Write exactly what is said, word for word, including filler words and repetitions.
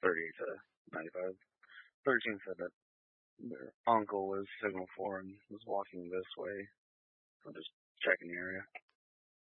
thirty to ninety-five. thirteen said that their uncle was signal four and was walking this way. I'm just checking the area.